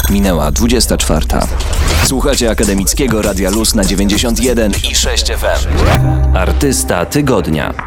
Minęła 24. Słuchacie Akademickiego Radia Luz na 91 i 6 FM. Artysta tygodnia.